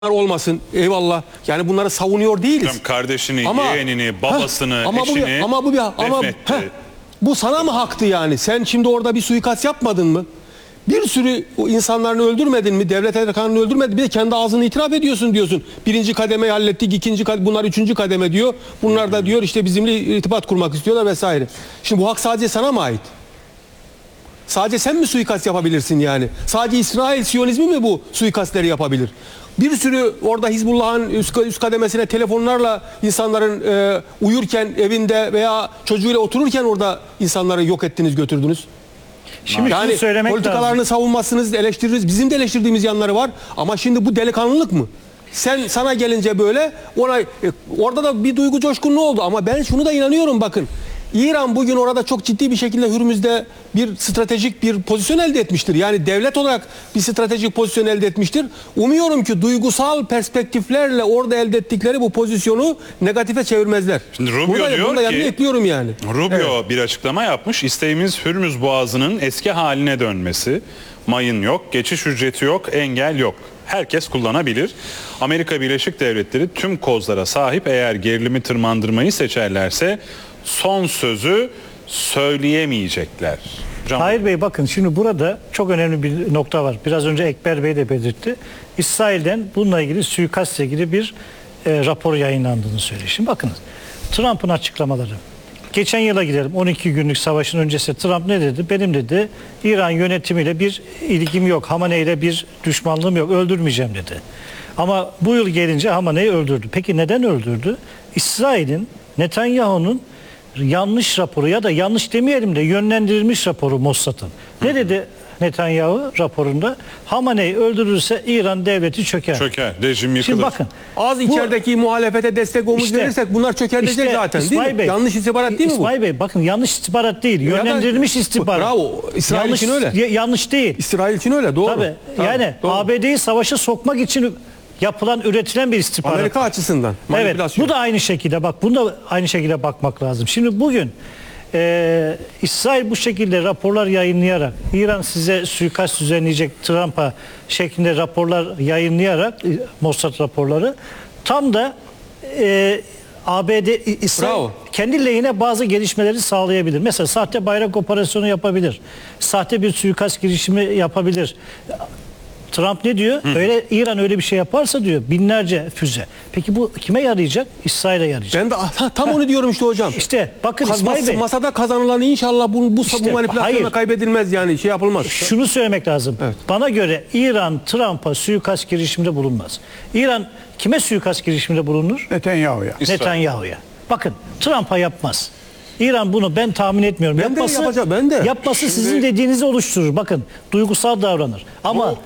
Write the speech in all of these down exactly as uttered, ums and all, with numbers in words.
olmasın. Eyvallah. Yani bunları savunuyor değiliz. Hocam kardeşini, ama, yeğenini, babasını, heh, ama eşini bu, ama bu bir ama defnetti. heh, bu sana mı haktı yani? Sen şimdi orada bir suikast yapmadın mı? Bir sürü insanlarını öldürmedin mi? Devlet erkanını öldürmedin mi? Bir de kendi ağzını itiraf ediyorsun diyorsun. Birinci kademeyi hallettik, ikinci kademe, bunlar üçüncü kademe diyor. Bunlar da diyor işte bizimle irtibat kurmak istiyorlar vesaire. Şimdi bu hak sadece sana mı ait? Sadece sen mi suikast yapabilirsin yani? Sadece İsrail Siyonizmi mi bu suikastleri yapabilir? Bir sürü orada Hizbullah'ın üst, üst kademesine telefonlarla insanların e, uyurken evinde veya çocuğuyla otururken orada insanları yok ettiniz, götürdünüz. Şimdi yani söylemek politikalarını lazım. savunmasınız, eleştiririz. Bizim de eleştirdiğimiz yanları var. Ama şimdi bu delikanlılık mı? Sen sana gelince böyle ona e, orada da bir duygu coşkunluğu oldu ama ben şunu da inanıyorum bakın. İran bugün orada çok ciddi bir şekilde Hürmüz'de bir stratejik bir pozisyon elde etmiştir. Yani devlet olarak bir stratejik pozisyon elde etmiştir. Umuyorum ki duygusal perspektiflerle orada elde ettikleri bu pozisyonu negatife çevirmezler. Şimdi Rubio burada, diyor burada ki, ekliyorum yani. Rubio Evet. bir açıklama yapmış. İsteğimiz Hürmüz Boğazı'nın eski haline dönmesi. Mayın yok, geçiş ücreti yok, engel yok. Herkes kullanabilir. Amerika Birleşik Devletleri tüm kozlara sahip, eğer gerilimi tırmandırmayı seçerlerse son sözü söyleyemeyecekler. Hocam, Tahir Bey bakın şimdi burada çok önemli bir nokta var. Biraz önce Ekber Bey de belirtti. İsrail'den bununla ilgili suikastla ilgili bir e, rapor yayınlandığını söylüyor. Şimdi bakınız Trump'ın açıklamaları. Geçen yıla gidelim, on iki günlük savaşın öncesi Trump ne dedi? Benim dedi İran yönetimiyle bir ilgim yok. Hamaney ile bir düşmanlığım yok. Öldürmeyeceğim dedi. Ama bu yıl gelince Hamaney'i öldürdü. Peki neden öldürdü? İsrail'in, Netanyahu'nun yanlış raporu ya da yanlış demeyelim de yönlendirilmiş raporu Mossad'ın. Ne dedi Netanyahu raporunda? Hamaney öldürülürse İran devleti çöker. Çöker, rejim yıkılır. Şimdi bakın. Az bu, içerideki muhalefete destek omuz işte, verirsek bunlar çöker diyecek işte, zaten İsmail değil mi? Bey, Yanlış istihbarat değil mi bu? İsmail Bey bakın yanlış istihbarat değil. Ya da- Yönlendirilmiş istihbarat. Bravo. İsrail yanlış, için öyle. ya- Yanlış değil. İsrail için öyle doğru. Tabii. Tabii, Yani doğru. A B D'yi savaşa sokmak için yapılan, üretilen bir istihbarat. Amerika açısından Evet. manipülasyon. Bu da aynı şekilde bak. Bunu da aynı şekilde bakmak lazım. Şimdi bugün e, İsrail bu şekilde raporlar yayınlayarak, İran size suikast düzenleyecek Trump'a şeklinde raporlar yayınlayarak, e, Mossad raporları tam da e, A B D, İsrail Bravo. kendi lehine bazı gelişmeleri sağlayabilir. Mesela sahte bayrak operasyonu yapabilir. Sahte bir suikast girişimi yapabilir. Trump ne diyor? Hı. Öyle İran öyle bir şey yaparsa diyor binlerce füze. Peki bu kime yarayacak? İsrail'e yarayacak. Ben de ha, tam onu diyorum işte hocam. İşte bakın Kaz- İsmail Bey. Masada kazanılan inşallah bu, bu, İşte, bu manipülasyona hayır. kaybedilmez yani şey yapılmaz. Şunu söylemek lazım. Evet. Bana göre İran Trump'a suikast girişiminde bulunmaz. İran kime suikast girişiminde bulunur? Netanyahu'ya. İsrail. Netanyahu'ya. Bakın Trump'a yapmaz. İran bunu ben tahmin etmiyorum. Ben de yapması, yapacağım, ben de. Yapması Şimdi- sizin dediğinizi oluşturur. Bakın duygusal davranır. Ama Bu-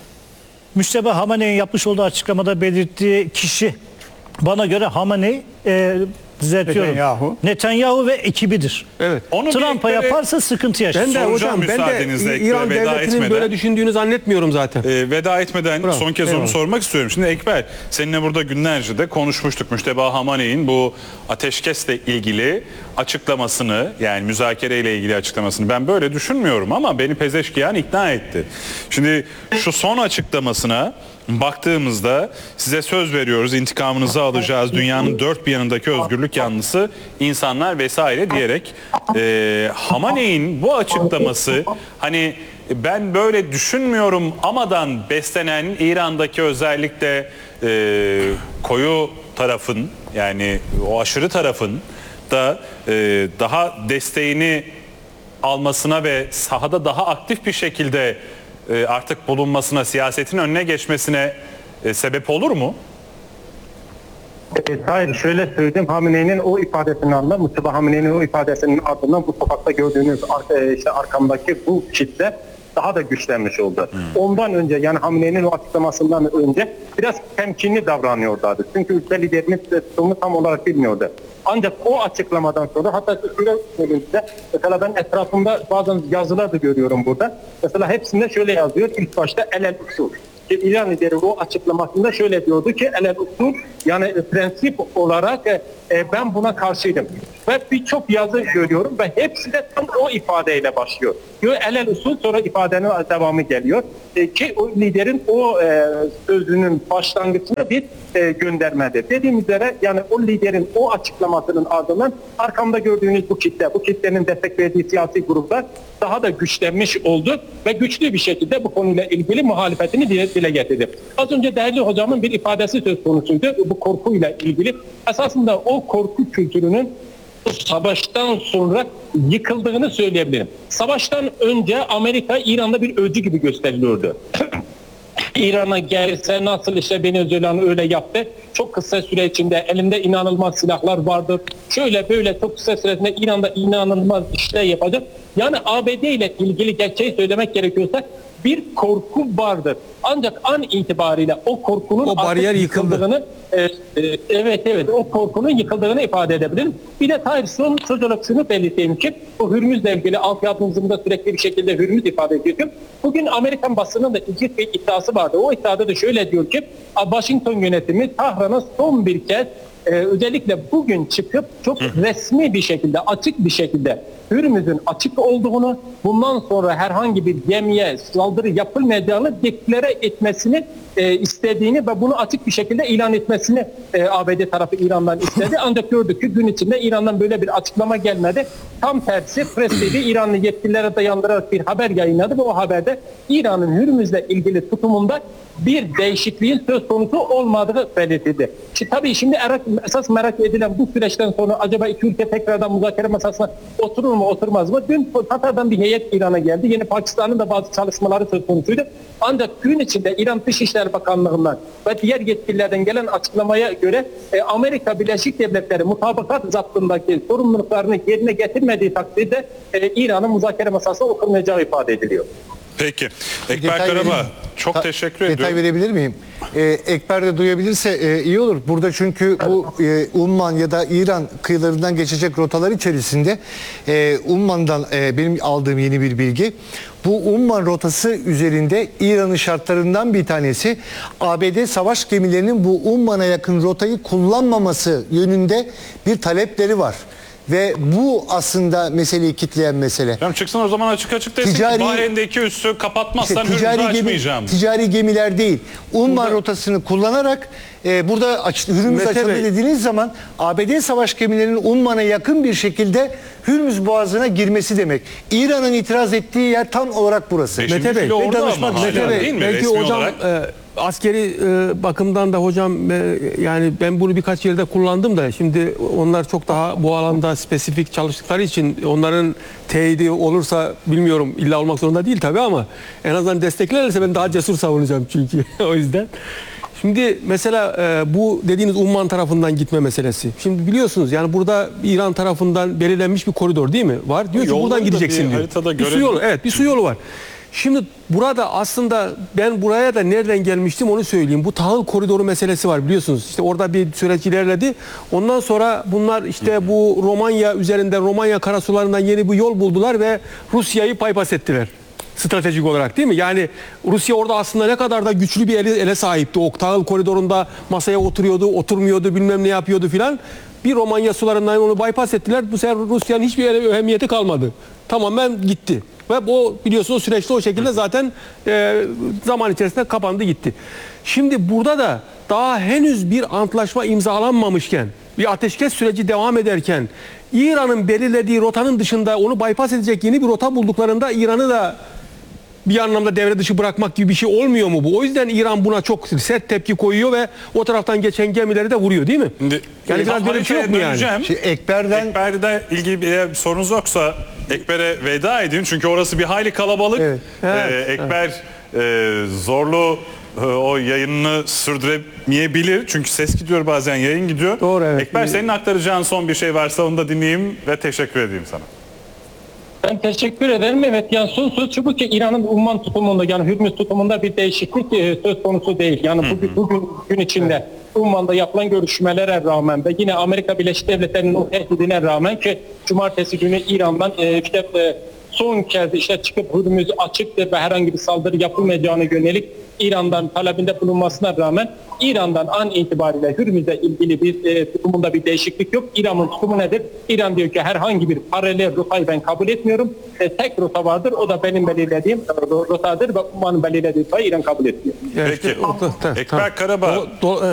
Müçteba Hamaney'in yapmış olduğu açıklamada belirttiği kişi bana göre Hamaney e, düzeltiyorum. Netanyahu. Netanyahu ve ekibidir. Evet. Onu Trump'a birlikte- yaparsa sıkıntı yaşar. Ben de Soracağım hocam ben müsaadenizle, de İran veda devletinin etmeden. böyle düşündüğünü zannetmiyorum zaten. E, veda etmeden Bravo. son kez Eyvallah. onu sormak istiyorum. Şimdi Ekber, seninle burada günlerce de konuşmuştuk. Müçteba Hamaney'in bu ateşkesle ilgili açıklamasını, yani müzakereyle ilgili açıklamasını ben böyle düşünmüyorum ama beni Pezeşkiyan ikna etti. Şimdi şu son açıklamasına baktığımızda size söz veriyoruz, intikamınızı alacağız, dünyanın dört bir yanındaki özgürlük yanlısı insanlar vesaire diyerek e, Hamaney'in bu açıklaması hani ben böyle düşünmüyorum amadan beslenen İran'daki özellikle e, koyu tarafın, yani o aşırı tarafın da e, daha desteğini almasına ve sahada daha aktif bir şekilde e, artık bulunmasına, siyasetin önüne geçmesine e, sebep olur mu? Evet, hayır şöyle söyleyeyim, Hamaney'nin o ifadesinin ardından, Mustafa Hamaney'nin o ifadesinin ardından bu sokakta gördüğünüz arka, işte arkamdaki bu kitle daha da güçlenmiş oldu. Hmm. Ondan önce yani Hamaney'nin o açıklamasından önce biraz temkinli davranıyorlardı. Çünkü ülke liderinin tutumunu tam olarak bilmiyordu. Ancak o açıklamadan sonra hatta şöyle söyleyeyim size, mesela ben etrafımda bazen yazılar da görüyorum burada. Mesela hepsinde şöyle yazıyor, ilk başta elel usul. İran lideri o açıklamasında şöyle diyordu ki elel usul, yani prensip olarak e, ben buna karşıydım. Ve birçok yazı görüyorum ve hepsi de tam o ifadeyle başlıyor. Diyor el el usul, sonra ifadenin devamı geliyor. E, ki o liderin o e, sözünün başlangıcında bir e, göndermedir. Dediğim üzere yani o liderin o açıklamasının ardından arkamda gördüğünüz bu kitle, bu kitlenin destek verdiği siyasi gruplar daha da güçlenmiş oldu ve güçlü bir şekilde bu konuyla ilgili muhalefetini dile, dile getirdi. Az önce değerli hocamın bir ifadesi söz konusuydu bu korkuyla ilgili. Esasında o korku kültürünün savaştan sonra yıkıldığını söyleyebilirim. Savaştan önce Amerika İran'da bir öcü gibi gösteriliyordu. İran'a gelse nasıl işte Venezuela'nın öyle yaptı. Çok kısa süre içinde elinde inanılmaz silahlar vardır. Şöyle böyle çok kısa süresinde İran'da inanılmaz işler yapacak. Yani A B D ile ilgili gerçeği söylemek gerekiyorsa bir korku vardır. Ancak an itibariyle o korkunun o bariyer artık yıkıldı. yıkıldığını, e, e, evet evet o korkunun yıkıldığını ifade edebilirim. Bir de Tahir son söz olarak şunu belirteyim ki bu Hürmüz'le ilgili altyapımızda sürekli bir şekilde Hürmüz ifade ediyorum. Bugün Amerikan basının da ilginç bir iddiası vardı. O iddiada da şöyle diyor ki Washington yönetimi Tahran'a son bir kez Ee, özellikle bugün çıkıp çok resmi bir şekilde, açık bir şekilde Hürmüz'ün açık olduğunu, bundan sonra herhangi bir gemiye saldırı yapılmayacağını deklare etmesini e, istediğini ve bunu açık bir şekilde ilan etmesini e, A B D tarafı İran'dan istedi. Ancak gördük ki gün içinde İran'dan böyle bir açıklama gelmedi. Tam tersi Press T V İranlı yetkililere dayandırarak bir haber yayınladı ve o haberde İran'ın Hürmüz'le ilgili tutumunda bir değişikliğin söz konusu olmadığı belirtildi. Şimdi, tabii şimdi esas merak edilen bu süreçten sonra acaba iki ülke tekrardan müzakere masasına oturur mu oturmaz mı? Dün Katar'dan bir heyet İran'a geldi. Yeni Pakistan'ın da bazı çalışmaları söz konusuydu. Ancak gün içinde İran Dışişleri Bakanlığı'ndan ve diğer yetkililerden gelen açıklamaya göre e, Amerika Birleşik Devletleri mutabakat zaptındaki sorumluluklarını yerine getirmediği takdirde e, İran'ın müzakere masasına oturmayacağı ifade ediliyor. Peki. Ekber Detay Karabağ vereyim. çok Ta- teşekkür detay ediyorum. verebilir miyim? Ee, Ekber de duyabilirse e, iyi olur. Burada çünkü bu e, Umman ya da İran kıyılarından geçecek rotalar içerisinde e, Umman'dan e, benim aldığım yeni bir bilgi. Bu Umman rotası üzerinde İran'ın şartlarından bir tanesi A B D savaş gemilerinin bu Umman'a yakın rotayı kullanmaması yönünde bir talepleri var. Ve bu aslında meseleyi kitleyen mesele. Canım çıksın o zaman açık açık desin Ticari- ki Bahreyn'deki üssü kapatmazsan İşte Hürmüz'ü ticari, gemi, açmayacağım. ticari gemiler değil. Umman Burada- rotasını kullanarak e, burada aç, Hürmüz Mete açıldı Bey- dediğiniz zaman A B D savaş gemilerinin Umman'a yakın bir şekilde Hürmüz Boğazı'na girmesi demek. İran'ın itiraz ettiği yer tam olarak burası. Beşinci Mete Bey, filo ve orada danışmak ama hala, Mete Bey, değil mi? belki Resmi hocam olarak. e, askeri e, bakımdan da hocam e, yani ben bunu birkaç yerde kullandım da şimdi onlar çok daha bu alanda spesifik çalıştıkları için onların teyidi olursa bilmiyorum illa olmak zorunda değil tabii ama en azından desteklerlerse ben daha cesur savunacağım çünkü o yüzden. Şimdi mesela e, bu dediğiniz Umman tarafından gitme meselesi. Şimdi biliyorsunuz yani burada İran tarafından belirlenmiş bir koridor değil mi? Var. Diyor ki Yolları buradan da gideceksin bir diyor. haritada Bir su görelim. yolu, evet bir su yolu var. Şimdi burada aslında ben buraya da nereden gelmiştim onu söyleyeyim. Bu tahıl koridoru meselesi var biliyorsunuz. İşte orada bir süreç ilerledi. Ondan sonra bunlar işte bu Romanya üzerinden Romanya karasularından yeni bir yol buldular ve Rusya'yı bypass ettiler. Stratejik olarak değil mi? Yani Rusya orada aslında ne kadar da güçlü bir ele, ele sahipti. O tahıl koridorunda masaya oturuyordu, oturmuyordu, bilmem ne yapıyordu filan. Bir Romanya sularından onu bypass ettiler. Bu sefer Rusya'nın hiçbir önemiyeti kalmadı. Tamamen gitti. Ve o biliyorsunuz süreçte o şekilde zaten e, zaman içerisinde kapandı gitti. Şimdi burada da daha henüz bir antlaşma imzalanmamışken, bir ateşkes süreci devam ederken İran'ın belirlediği rotanın dışında onu bypass edecek yeni bir rota bulduklarında İran'ı da bir anlamda devre dışı bırakmak gibi bir şey olmuyor mu bu? O yüzden İran buna çok sert tepki koyuyor ve o taraftan geçen gemileri de vuruyor değil mi? Şimdi, Yani biraz böyle bir şey yok mu yani? döneceğim. Şimdi Ekber'den Ekber'de ilgili bir sorunuz yoksa Ekber'e veda edin. Çünkü orası bir hayli kalabalık. Evet. Ee, Evet, Ekber e, zorlu e, o yayınını sürdüremeyebilir. Çünkü ses gidiyor bazen yayın gidiyor. Doğru, evet. Ekber senin aktaracağın son bir şey varsa onu da dinleyeyim ve teşekkür edeyim sana. Ben teşekkür ederim. Evet yani son söz şu bu ki İran'ın Umman tutumunda yani Hürmüz tutumunda bir değişiklik e, söz konusu değil. Yani bugün, bugün gün içinde Umman'da yapılan görüşmelere rağmen ve yine Amerika Birleşik Devletleri'nin o tehdidine rağmen ki cumartesi günü İran'dan e, işte e, son kez işte çıkıp Hürmüz açıktır ve herhangi bir saldırı yapılmayacağına yönelik İran'dan talebinde bulunmasına rağmen İran'dan an itibariyle Hürmüz'le ilgili bir e, tutumunda bir değişiklik yok. İran'ın tutumu nedir? İran diyor ki herhangi bir paralel rotayı ben kabul etmiyorum. E, tek rota vardır. O da benim belirlediğim e, rotadır ve Umman'ın belirlediği rotayı İran kabul etmiyor. Yani Peki. işte o- tamam, Ekber tamam. Karabağ. O- do-